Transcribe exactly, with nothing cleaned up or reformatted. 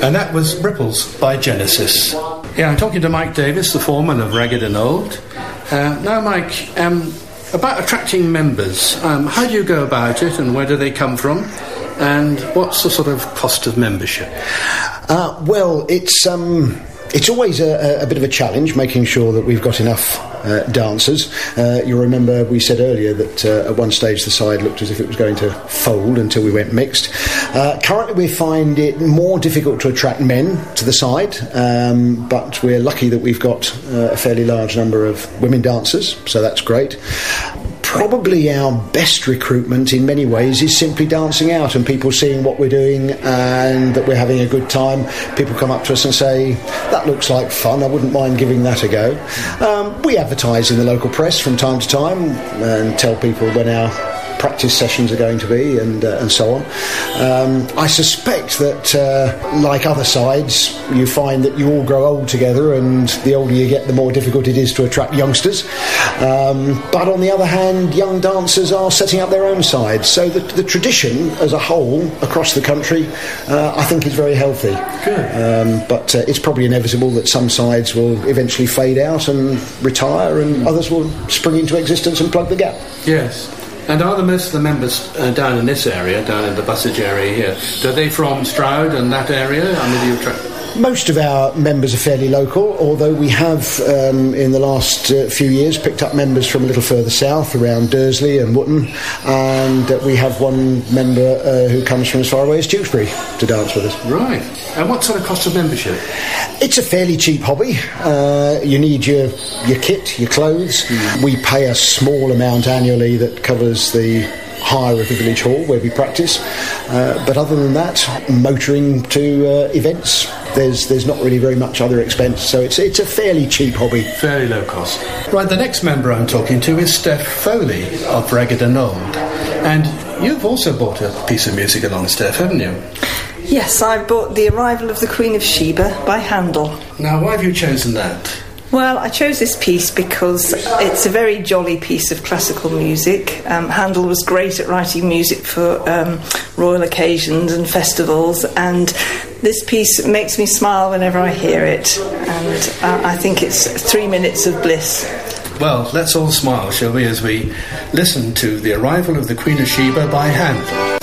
And that was Ripples by Genesis. Yeah, I'm talking to Mike Davis, the foreman of Ragged and Old. Uh, now, Mike, um, about attracting members, um, how do you go about it and where do they come from? And what's the sort of cost of membership? Uh, well, it's... Um It's always a, a bit of a challenge making sure that we've got enough uh, dancers. Uh, you'll remember we said earlier that uh, at one stage the side looked as if it was going to fold until we went mixed. Uh, currently we find it more difficult to attract men to the side, um, but we're lucky that we've got uh, a fairly large number of women dancers, so that's great. Probably our best recruitment in many ways is simply dancing out and people seeing what we're doing and that we're having a good time. People come up to us and say, that looks like fun, I wouldn't mind giving that a go. Um, we advertise in the local press from time to time and tell people when our practice sessions are going to be and uh, and so on. Um, I suspect that uh, like other sides you find that you all grow old together and the older you get the more difficult it is to attract youngsters, um, but on the other hand young dancers are setting up their own sides, so the, the tradition as a whole across the country uh, I think is very healthy. Good. Um, but uh, it's probably inevitable that some sides will eventually fade out and retire and mm. others will spring into existence and plug the gap. Yes. And are the most of the members uh, down in this area, down in the Bussage area here, are they from Stroud and that area? I mean, do you tra- Most of our members are fairly local, although we have, um, in the last uh, few years, picked up members from a little further south, around Dursley and Wootton, and uh, we have one member uh, who comes from as far away as Tewkesbury to dance with us. Right. And what sort of cost of membership? It's a fairly cheap hobby. Uh, you need your, your kit, your clothes. Mm. We pay a small amount annually that covers the hire of the village hall where we practice, uh, but other than that, motoring to uh, events, there's there's not really very much other expense, so it's it's a fairly cheap hobby. Fairly low cost. Right, the next member I'm talking to is Steph Foley of Ragged and Old, and you've also bought a piece of music along, Steph, haven't you? Yes, I bought The Arrival of the Queen of Sheba by Handel. Now, why have you chosen that? Well, I chose this piece because it's a very jolly piece of classical music. Um, Handel was great at writing music for um, royal occasions and festivals, and this piece makes me smile whenever I hear it, and uh, I think it's three minutes of bliss. Well, let's all smile, shall we, as we listen to The Arrival of the Queen of Sheba by Handel.